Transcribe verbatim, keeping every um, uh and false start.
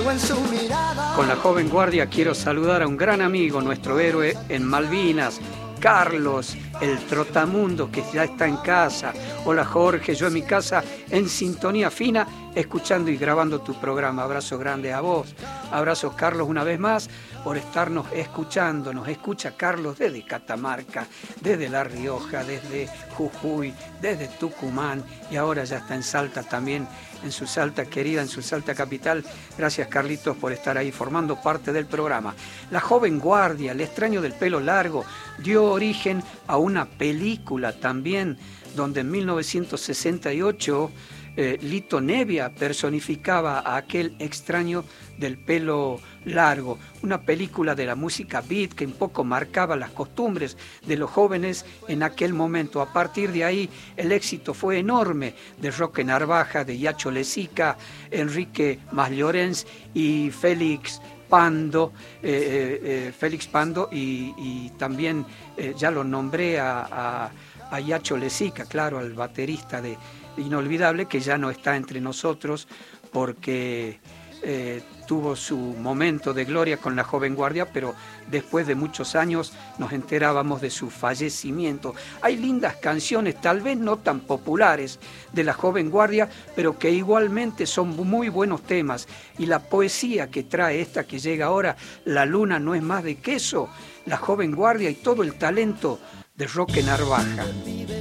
Con la joven guardia quiero saludar a un gran amigo, nuestro héroe en Malvinas, Carlos, el trotamundo que ya está en casa. Hola Jorge, yo en mi casa en sintonía fina, escuchando y grabando tu programa. Abrazo grande a vos. Abrazo Carlos una vez más por estarnos escuchando. Nos escucha Carlos desde Catamarca, desde La Rioja, desde Jujuy, desde Tucumán y ahora ya está en Salta también, en su Salta querida, en su Salta capital. Gracias Carlitos por estar ahí formando parte del programa. La joven guardia, el extraño del pelo largo, dio origen a una película también, donde en mil novecientos sesenta y ocho eh, Lito Nevia personificaba a aquel extraño del pelo largo, una película de la música beat que un poco marcaba las costumbres de los jóvenes en aquel momento. A partir de ahí el éxito fue enorme de Roque Narvaja, de Yacho Lezica, Enrique Masllorens y Félix Pando, eh, eh, Félix Pando y, y también eh, ya lo nombré a, a, a Yacho Lezica, claro, al baterista de Inolvidable, que ya no está entre nosotros porque eh, tuvo su momento de gloria con la joven guardia, pero después de muchos años nos enterábamos de su fallecimiento. Hay lindas canciones, tal vez no tan populares, de la joven guardia, pero que igualmente son muy buenos temas. Y la poesía que trae esta que llega ahora, La luna no es más de queso, la joven guardia y todo el talento de Roque Narvaja.